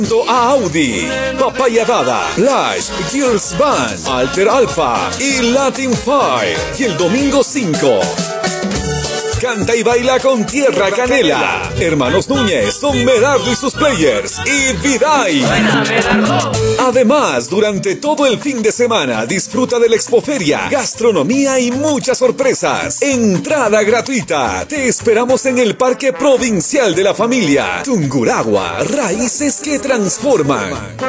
A Audi, Papaya Dada, Flash, Gears Band, Alter Alpha y Latin Fire. Y el domingo 5. Canta y baila con Tierra Canela, Hermanos Núñez, Don Medardo y sus players y Viday. Además, durante todo el fin de semana disfruta de la expoferia, gastronomía y muchas sorpresas. Entrada gratuita. Te esperamos en el Parque Provincial de la Familia. Tungurahua, raíces que transforman.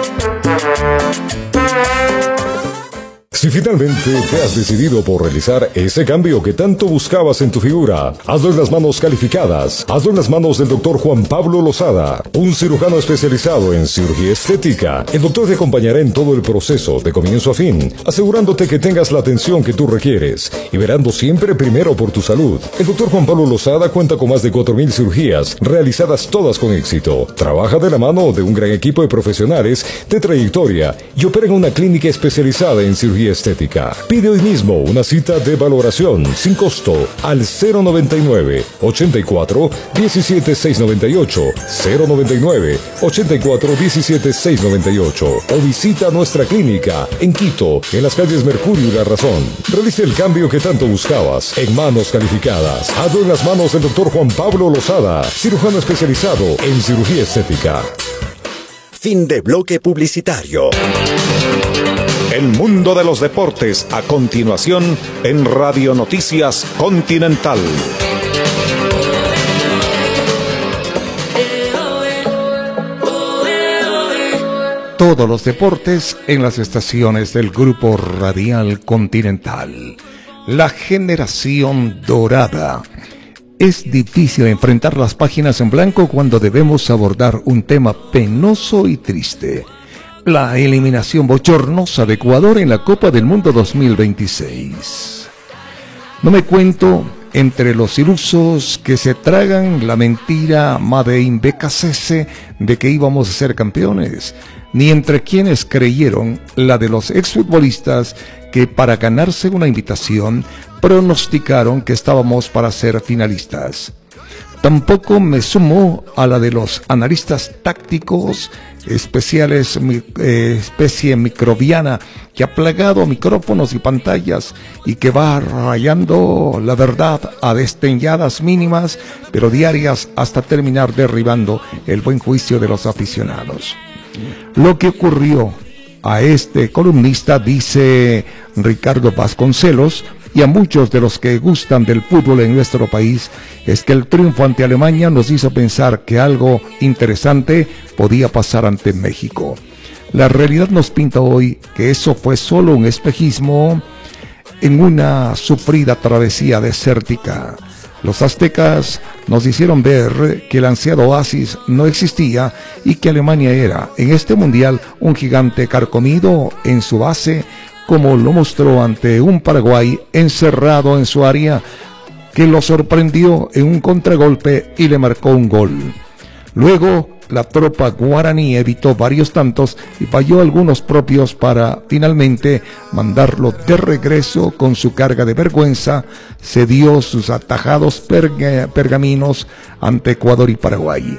Si finalmente te has decidido por realizar ese cambio que tanto buscabas en tu figura, hazlo en las manos calificadas. Hazlo en las manos del Dr. Juan Pablo Lozada, un cirujano especializado en cirugía estética. El doctor te acompañará en todo el proceso, de comienzo a fin, asegurándote que tengas la atención que tú requieres y verando siempre primero por tu salud. El Dr. Juan Pablo Lozada cuenta con más de 4,000 cirugías, realizadas todas con éxito. Trabaja de la mano de un gran equipo de profesionales de trayectoria y opera en una clínica especializada en cirugía estética. Pide hoy mismo una cita de valoración sin costo al 099 84 17 698 099 84 17 698 o visita nuestra clínica en Quito, en las calles Mercurio y La Razón. Realice el cambio que tanto buscabas en manos calificadas. Hazlo en las manos del Dr. Juan Pablo Lozada, cirujano especializado en cirugía estética. Fin de bloque publicitario. El mundo de los deportes a continuación en Radio Noticias Continental. Todos los deportes en las estaciones del Grupo Radial Continental. La generación dorada. Es difícil enfrentar las páginas en blanco cuando debemos abordar un tema penoso y triste. La eliminación bochornosa de Ecuador en la Copa del Mundo 2026. No me cuento entre los ilusos que se tragan la mentira Madein BKCS de que íbamos a ser campeones, ni entre quienes creyeron la de los exfutbolistas que para ganarse una invitación pronosticaron que estábamos para ser finalistas. Tampoco me sumo a la de los analistas tácticos especiales, especie microbiana que ha plagado micrófonos y pantallas y que va rayando la verdad a desteñadas mínimas, pero diarias hasta terminar derribando el buen juicio de los aficionados. Lo que ocurrió a este columnista, dice Ricardo Vasconcelos, y a muchos de los que gustan del fútbol en nuestro país, es que el triunfo ante Alemania nos hizo pensar que algo interesante podía pasar ante México. La realidad nos pinta hoy que eso fue solo un espejismo en una sufrida travesía desértica. Los aztecas nos hicieron ver que el ansiado oasis no existía y que Alemania era, en este mundial, un gigante carcomido en su base, como lo mostró ante un Paraguay encerrado en su área, que lo sorprendió en un contragolpe y le marcó un gol. Luego, la tropa guaraní evitó varios tantos y falló algunos propios para finalmente mandarlo de regreso con su carga de vergüenza. Cedió sus atajados pergaminos ante Ecuador y Paraguay.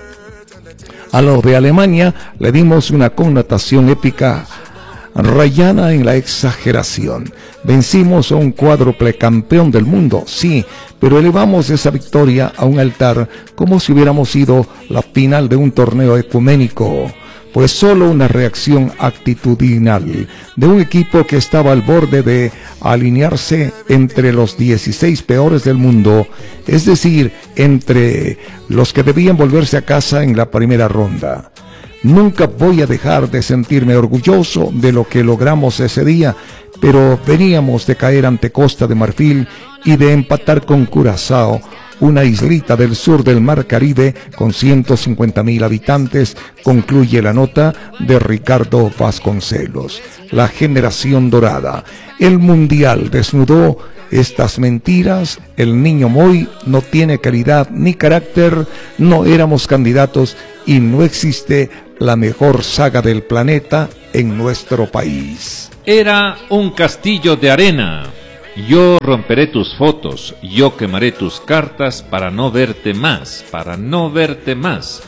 A lo de Alemania le dimos una connotación épica rayana en la exageración. Vencimos a un cuádruple campeón del mundo, sí, pero elevamos esa victoria a un altar como si hubiéramos sido la final de un torneo ecuménico. Fue solo una reacción actitudinal de un equipo que estaba al borde de alinearse entre los 16 peores del mundo, es decir, entre los que debían volverse a casa en la primera ronda. Nunca voy a dejar de sentirme orgulloso de lo que logramos ese día, pero veníamos de caer ante Costa de Marfil y de empatar con Curazao, una islita del sur del Mar Caribe con 150,000 habitantes, concluye la nota de Ricardo Vasconcelos. La generación dorada. El mundial desnudó estas mentiras. El niño Moy no tiene calidad ni carácter, no éramos candidatos y no existe la mejor saga del planeta en nuestro país. Era un castillo de arena. Yo romperé tus fotos, yo quemaré tus cartas para no verte más, para no verte más.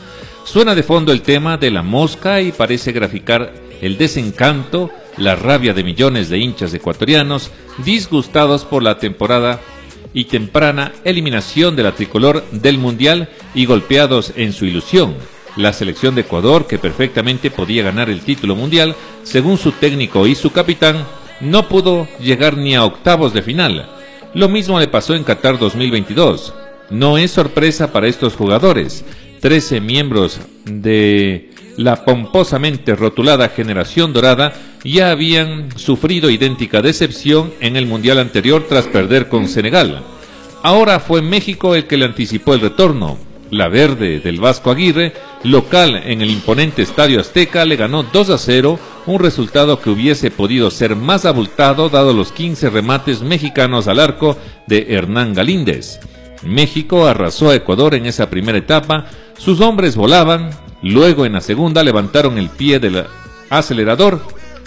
Suena de fondo el tema de la mosca y parece graficar el desencanto, la rabia de millones de hinchas ecuatorianos disgustados por la temporada y temprana eliminación de la tricolor del Mundial y golpeados en su ilusión. La selección de Ecuador, que perfectamente podía ganar el título mundial, según su técnico y su capitán, no pudo llegar ni a octavos de final. Lo mismo le pasó en Qatar 2022. No es sorpresa para estos jugadores. 13 miembros de la pomposamente rotulada Generación Dorada ya habían sufrido idéntica decepción en el Mundial anterior tras perder con Senegal. Ahora fue México el que le anticipó el retorno. La verde del Vasco Aguirre, local en el imponente Estadio Azteca, le ganó 2-0, un resultado que hubiese podido ser más abultado dado los 15 remates mexicanos al arco de Hernán Galíndez. México arrasó a Ecuador en esa primera etapa, sus hombres volaban, luego en la segunda levantaron el pie del acelerador.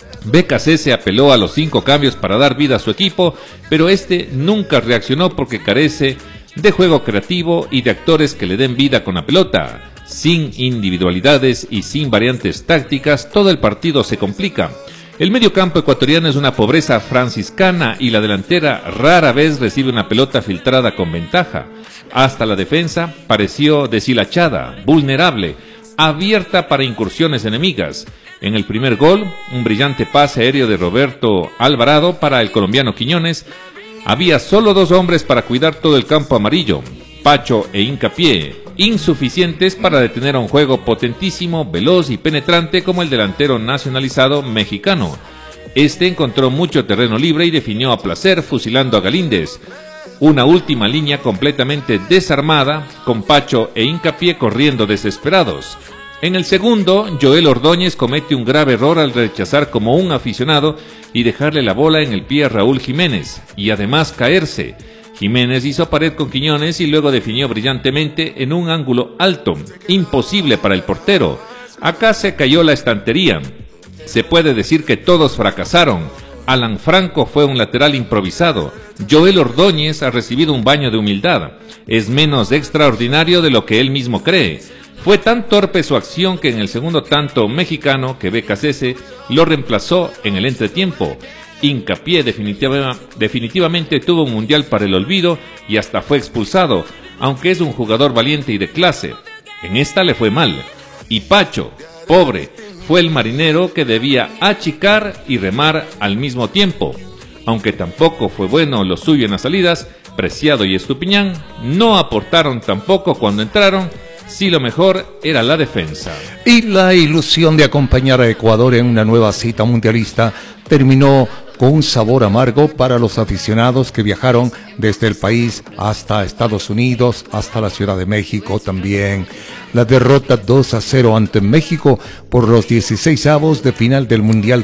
BKC apeló a los 5 cambios para dar vida a su equipo, pero este nunca reaccionó porque carece de juego creativo y de actores que le den vida con la pelota. Sin individualidades y sin variantes tácticas, todo el partido se complica. El mediocampo ecuatoriano es una pobreza franciscana y la delantera rara vez recibe una pelota filtrada con ventaja. Hasta la defensa pareció deshilachada, vulnerable, abierta para incursiones enemigas. En el primer gol, un brillante pase aéreo de Roberto Alvarado para el colombiano Quiñones. Había solo 2 hombres para cuidar todo el campo amarillo, Pacho e Hincapié, insuficientes para detener a un juego potentísimo, veloz y penetrante como el delantero nacionalizado mexicano. Este encontró mucho terreno libre y definió a placer fusilando a Galíndez. Una última línea completamente desarmada, con Pacho e Hincapié corriendo desesperados. En el segundo, Joel Ordóñez comete un grave error al rechazar como un aficionado y dejarle la bola en el pie a Raúl Jiménez, y además caerse. Jiménez hizo pared con Quiñones y luego definió brillantemente en un ángulo alto, imposible para el portero. Acá se cayó la estantería. Se puede decir que todos fracasaron. Alan Franco fue un lateral improvisado. Joel Ordóñez ha recibido un baño de humildad. Es menos extraordinario de lo que él mismo cree. Fue tan torpe su acción que en el segundo tanto mexicano que BKC lo reemplazó en el entretiempo. Hincapié definitivamente tuvo un mundial para el olvido y hasta fue expulsado, aunque es un jugador valiente y de clase. En esta le fue mal. Y Pacho, pobre, fue el marinero que debía achicar y remar al mismo tiempo. Aunque tampoco fue bueno lo suyo en las salidas, Preciado y Estupiñán no aportaron tampoco cuando entraron. Sí, lo mejor era la defensa. Y la ilusión de acompañar a Ecuador en una nueva cita mundialista terminó con un sabor amargo para los aficionados que viajaron desde el país hasta Estados Unidos, hasta la Ciudad de México también. La derrota 2-0 ante México por los 16avos de final del Mundial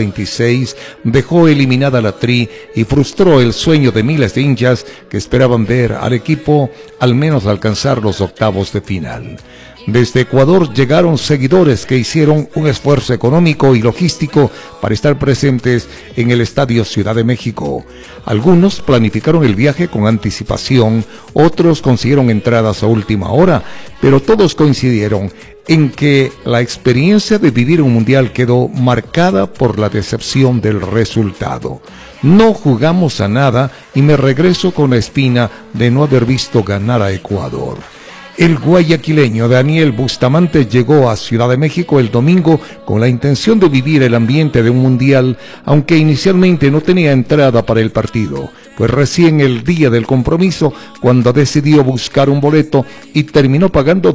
2026 dejó eliminada la Tri y frustró el sueño de miles de hinchas que esperaban ver al equipo al menos alcanzar los octavos de final. Desde Ecuador llegaron seguidores que hicieron un esfuerzo económico y logístico para estar presentes en el Estadio Ciudad de México. Algunos planificaron el viaje con anticipación, otros consiguieron entradas a última hora, pero todos coincidieron en que la experiencia de vivir un mundial quedó marcada por la decepción del resultado. No jugamos a nada y me regreso con la espina de no haber visto ganar a Ecuador. El guayaquileño Daniel Bustamante llegó a Ciudad de México el domingo con la intención de vivir el ambiente de un mundial, aunque inicialmente no tenía entrada para el partido. Fue recién el día del compromiso cuando decidió buscar un boleto y terminó pagando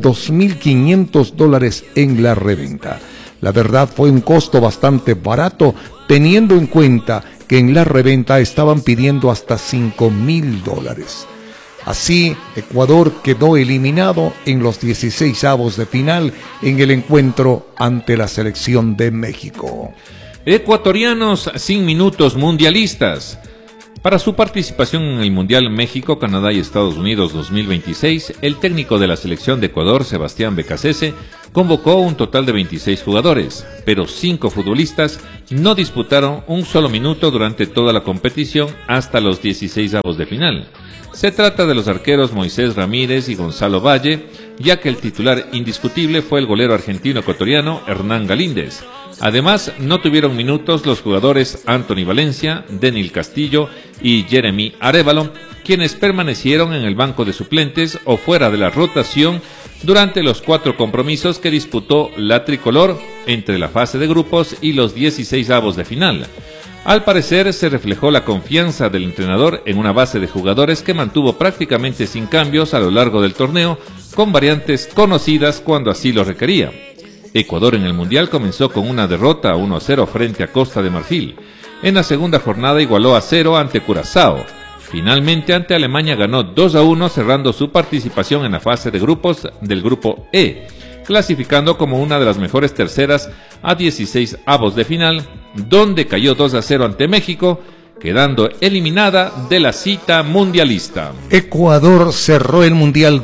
$2,500 en la reventa. La verdad fue un costo bastante barato, teniendo en cuenta que en la reventa estaban pidiendo hasta $5,000. Así, Ecuador quedó eliminado en los 16avos de final en el encuentro ante la selección de México. Ecuatorianos sin minutos mundialistas. Para su participación en el Mundial México, Canadá y Estados Unidos 2026, el técnico de la selección de Ecuador, Sebastián Becasese, convocó un total de 26 jugadores, pero 5 futbolistas no disputaron un solo minuto durante toda la competición hasta los 16avos de final. Se trata de los arqueros Moisés Ramírez y Gonzalo Valle, ya que el titular indiscutible fue el golero argentino-ecuatoriano Hernán Galíndez. Además, no tuvieron minutos los jugadores Anthony Valencia, Denil Castillo y Jeremy Arévalo, quienes permanecieron en el banco de suplentes o fuera de la rotación durante los 4 compromisos que disputó la tricolor entre la fase de grupos y los 16avos de final. Al parecer, se reflejó la confianza del entrenador en una base de jugadores que mantuvo prácticamente sin cambios a lo largo del torneo, con variantes conocidas cuando así lo requería. Ecuador en el Mundial comenzó con una derrota 1-0 frente a Costa de Marfil. En la segunda jornada igualó a 0 ante Curazao. Finalmente ante Alemania ganó 2-1, cerrando su participación en la fase de grupos del grupo E, clasificando como una de las mejores terceras a 16avos de final, donde cayó 2-0 ante México, quedando eliminada de la cita mundialista. Ecuador cerró el Mundial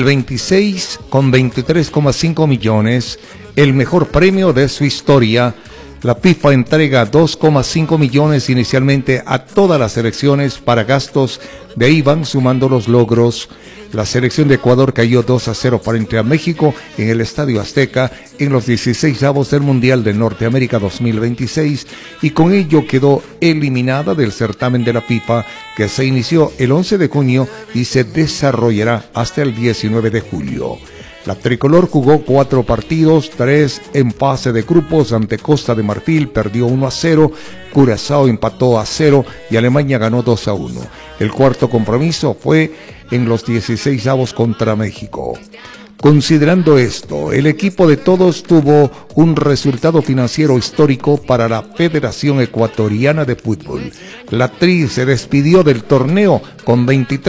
2026 con 23,5 millones, el mejor premio de su historia. La FIFA entrega 2,5 millones inicialmente a todas las selecciones para gastos. De ahí van sumando los logros. La selección de Ecuador cayó 2-0 frente a México en el Estadio Azteca en los 16avos del Mundial de Norteamérica 2026 y con ello quedó eliminada del certamen de la FIFA, que se inició el 11 de junio y se desarrollará hasta el 19 de julio. La tricolor jugó 4 partidos, 3 en fase de grupos ante Costa de Marfil, perdió 1-0, Curazao empató a 0 y Alemania ganó 2-1. El cuarto compromiso fue en los 16avos contra México. Considerando esto, el equipo de todos tuvo un resultado financiero histórico para la Federación Ecuatoriana de Fútbol. La Tri se despidió del torneo con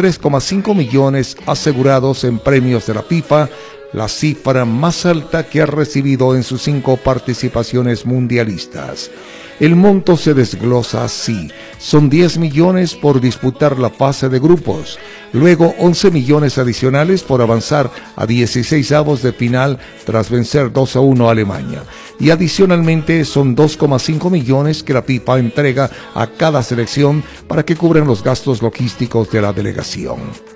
23,5 millones asegurados en premios de la FIFA, la cifra más alta que ha recibido en sus 5 participaciones mundialistas. El monto se desglosa así: son 10 millones por disputar la fase de grupos, luego 11 millones adicionales por avanzar a 16avos de final tras vencer 2-1 a Alemania, y adicionalmente son 2,5 millones que la FIFA entrega a cada selección para que cubran los gastos logísticos de la delegación.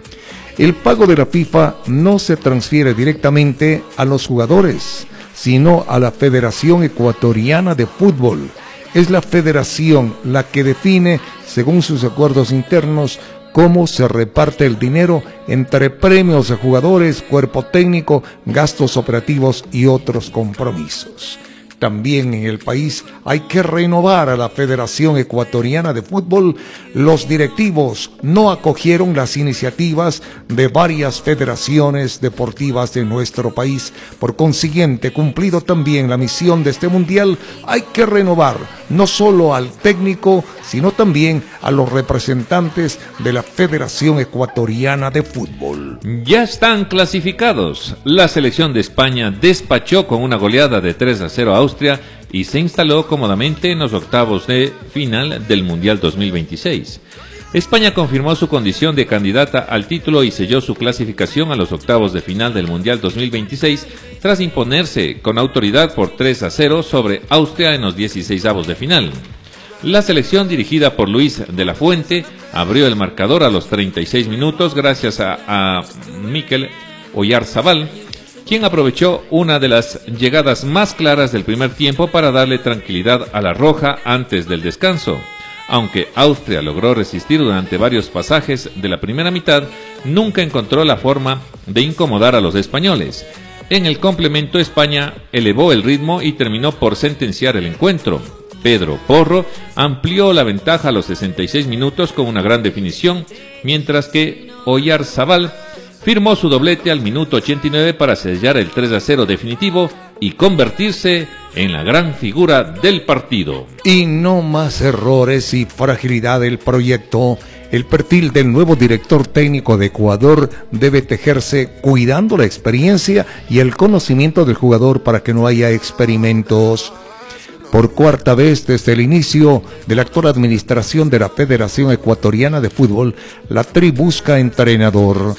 El pago de la FIFA no se transfiere directamente a los jugadores, sino a la Federación Ecuatoriana de Fútbol. Es la federación la que define, según sus acuerdos internos, cómo se reparte el dinero entre premios de jugadores, cuerpo técnico, gastos operativos y otros compromisos. También en el país hay que renovar a la Federación Ecuatoriana de Fútbol. Los directivos no acogieron las iniciativas de varias federaciones deportivas de nuestro país. Por consiguiente, cumplido también la misión de este mundial, hay que renovar no solo al técnico, sino también a los representantes de la Federación Ecuatoriana de Fútbol. Ya están clasificados. La selección de España despachó con una goleada de 3-0 a Austria y se instaló cómodamente en los octavos de final del Mundial 2026. España confirmó su condición de candidata al título y selló su clasificación a los octavos de final del Mundial 2026 tras imponerse con autoridad por 3-0 sobre Austria en los 16avos de final. La selección dirigida por Luis de la Fuente abrió el marcador a los 36 minutos gracias a Mikel Oyarzabal, quien aprovechó una de las llegadas más claras del primer tiempo para darle tranquilidad a la roja antes del descanso. Aunque Austria logró resistir durante varios pasajes de la primera mitad, nunca encontró la forma de incomodar a los españoles. En el complemento, España elevó el ritmo y terminó por sentenciar el encuentro. Pedro Porro amplió la ventaja a los 66 minutos con una gran definición, mientras que Oyarzabal firmó su doblete al minuto 89 para sellar el 3-0 definitivo y convertirse en la gran figura del partido. Y no más errores y fragilidad del proyecto. El perfil del nuevo director técnico de Ecuador debe tejerse cuidando la experiencia y el conocimiento del jugador para que no haya experimentos. Por cuarta vez desde el inicio de la actual administración de la Federación Ecuatoriana de Fútbol, la Tri busca entrenador.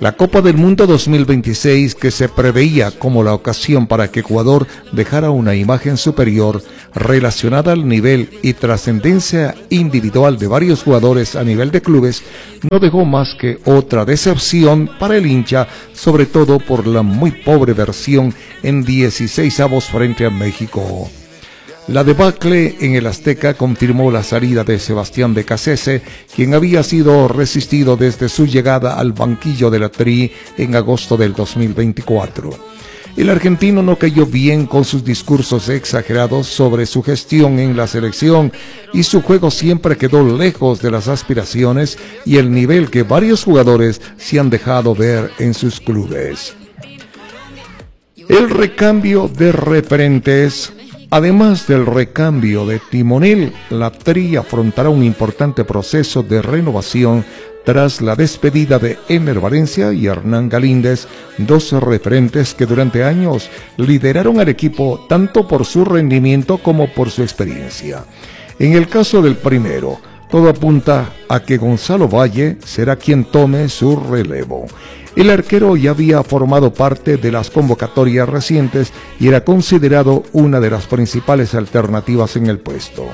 La Copa del Mundo 2026, que se preveía como la ocasión para que Ecuador dejara una imagen superior relacionada al nivel y trascendencia individual de varios jugadores a nivel de clubes, no dejó más que otra decepción para el hincha, sobre todo por la muy pobre versión en 16avos frente a México. La debacle en el Azteca confirmó la salida de Sebastián de Cassese, quien había sido resistido desde su llegada al banquillo de la Tri en agosto del 2024. El argentino no cayó bien con sus discursos exagerados sobre su gestión en la selección y su juego siempre quedó lejos de las aspiraciones y el nivel que varios jugadores se han dejado ver en sus clubes. El recambio de referentes. Además del recambio de timonel, la Tri afrontará un importante proceso de renovación tras la despedida de Ener Valencia y Hernán Galíndez, dos referentes que durante años lideraron al equipo tanto por su rendimiento como por su experiencia. En el caso del primero, todo apunta a que Gonzalo Valle será quien tome su relevo. El arquero ya había formado parte de las convocatorias recientes y era considerado una de las principales alternativas en el puesto.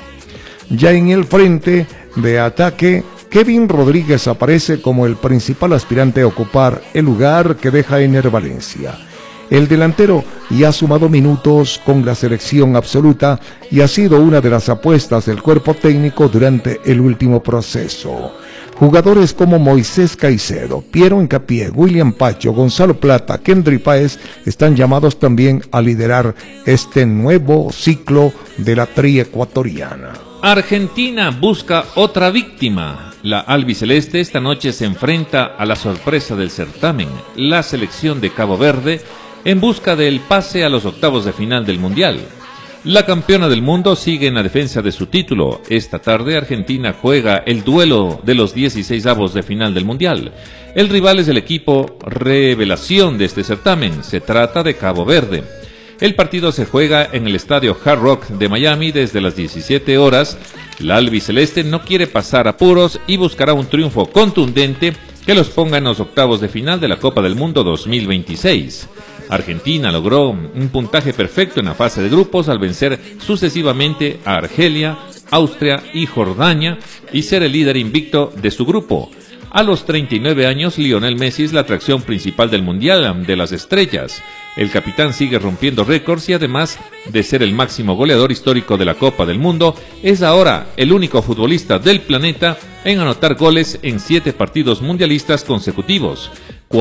Ya en el frente de ataque, Kevin Rodríguez aparece como el principal aspirante a ocupar el lugar que deja Ener Valencia. El delantero ya ha sumado minutos con la selección absoluta y ha sido una de las apuestas del cuerpo técnico durante el último proceso. Jugadores como Moisés Caicedo, Piero Hincapié, William Pacho, Gonzalo Plata, Kendry Páez están llamados también a liderar este nuevo ciclo de la Tri ecuatoriana. Argentina busca otra víctima. La albiceleste esta noche se enfrenta a la sorpresa del certamen, la selección de Cabo Verde, en busca del pase a los octavos de final del Mundial. La campeona del mundo sigue en la defensa de su título. Esta tarde Argentina juega el duelo de los 16avos de final del Mundial. El rival es el equipo revelación de este certamen. Se trata de Cabo Verde. El partido se juega en el estadio Hard Rock de Miami desde las 17 horas. La albiceleste no quiere pasar apuros y buscará un triunfo contundente que los ponga en los octavos de final de la Copa del Mundo 2026. Argentina logró un puntaje perfecto en la fase de grupos al vencer sucesivamente a Argelia, Austria y Jordania y ser el líder invicto de su grupo. A los 39 años, Lionel Messi es la atracción principal del Mundial de las Estrellas. El capitán sigue rompiendo récords y además de ser el máximo goleador histórico de la Copa del Mundo, es ahora el único futbolista del planeta en anotar goles en 7 partidos mundialistas consecutivos,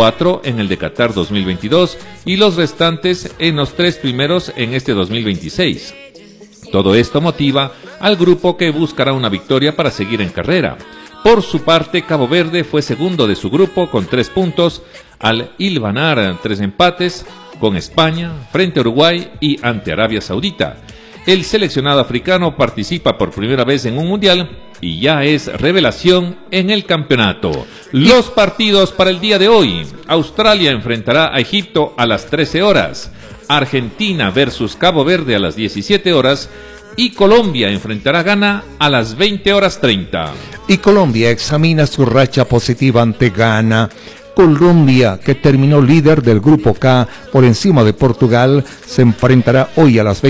4 en el de Qatar 2022 y los restantes en los 3 primeros en este 2026. Todo esto motiva al grupo que buscará una victoria para seguir en carrera. Por su parte, Cabo Verde fue segundo de su grupo con 3 puntos, al hilvanar 3 empates con España, frente a Uruguay y ante Arabia Saudita. El seleccionado africano participa por primera vez en un mundial y ya es revelación en el campeonato. Los partidos para el día de hoy: Australia enfrentará a Egipto a las 13 horas, Argentina versus Cabo Verde a las 17 horas y Colombia enfrentará a Ghana a las 20:30. Y Colombia examina su racha positiva ante Ghana. Colombia, que terminó líder del Grupo K por encima de Portugal, se enfrentará hoy a las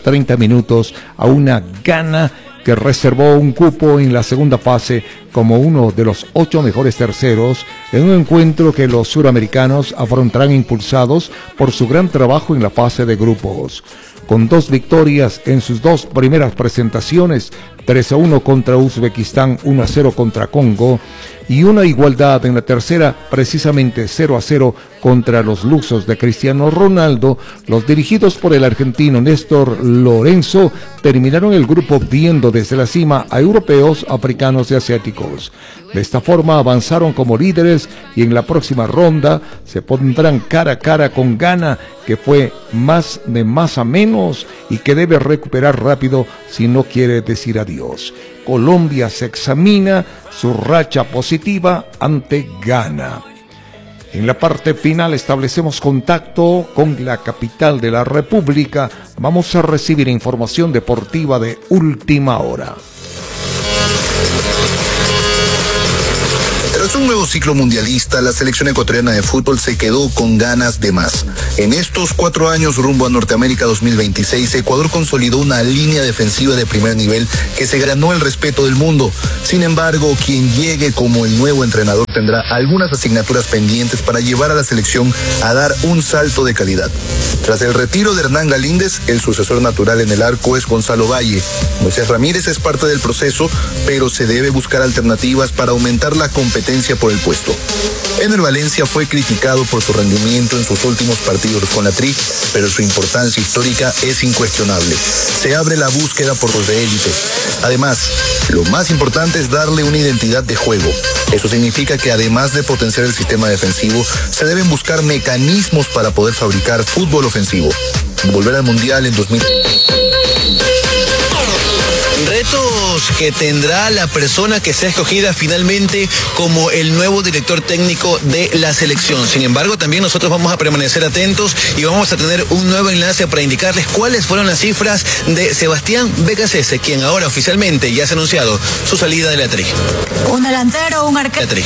20:30 a una Ghana que reservó un cupo en la segunda fase como uno de los 8 mejores terceros, en un encuentro que los suramericanos afrontarán impulsados por su gran trabajo en la fase de grupos. Con 2 victorias en sus 2 primeras presentaciones, 3-1 contra Uzbekistán, 1-0 contra Congo, y una igualdad en la tercera, precisamente 0-0 contra los lusos de Cristiano Ronaldo, los dirigidos por el argentino Néstor Lorenzo terminaron el grupo viendo desde la cima a europeos, africanos y asiáticos. De esta forma avanzaron como líderes y en la próxima ronda se pondrán cara a cara con Ghana, que fue más de más a menos y que debe recuperar rápido si no quiere decir adiós. Colombia se examina su racha positiva ante Ghana. En la parte final establecemos contacto con la capital de la República. Vamos a recibir información deportiva de última hora. Tras un nuevo ciclo mundialista, la selección ecuatoriana de fútbol se quedó con ganas de más. En estos 4 años rumbo a Norteamérica 2026, Ecuador consolidó una línea defensiva de primer nivel que se ganó el respeto del mundo. Sin embargo, quien llegue como el nuevo entrenador tendrá algunas asignaturas pendientes para llevar a la selección a dar un salto de calidad. Tras el retiro de Hernán Galíndez, el sucesor natural en el arco es Gonzalo Valle. Moisés Ramírez es parte del proceso, pero se debe buscar alternativas para aumentar la competencia por el puesto. Ener Valencia fue criticado por su rendimiento en sus últimos partidos con la Tri, pero su importancia histórica es incuestionable. Se abre la búsqueda por los de élite. Además, lo más importante es darle una identidad de juego. Eso significa que además de potenciar el sistema defensivo, se deben buscar mecanismos para poder fabricar fútbol ofensivo. Volver al Mundial en 2000. Retos que tendrá la persona que sea escogida finalmente como el nuevo director técnico de la selección. Sin embargo, también nosotros vamos a permanecer atentos y vamos a tener un nuevo enlace para indicarles cuáles fueron las cifras de Sebastián Becasese, quien ahora oficialmente ya se ha anunciado su salida de la Tri. Un delantero, un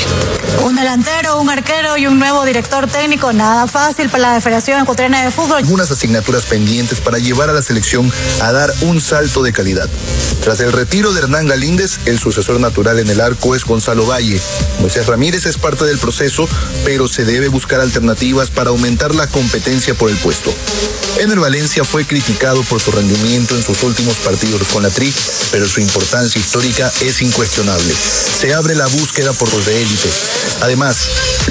arquero y un nuevo director técnico, nada fácil para la Federación Ecuatoriana de Fútbol. Algunas asignaturas pendientes para llevar a la selección a dar un salto de calidad. Tras el retiro de Hernán Galíndez, el sucesor natural en el arco es Gonzalo Valle. Moisés Ramírez es parte del proceso, pero se debe buscar alternativas para aumentar la competencia por el puesto. Ener Valencia fue criticado por su rendimiento en sus últimos partidos con la Tri, pero su importancia histórica es incuestionable. Se abre la búsqueda por los de élite. Además,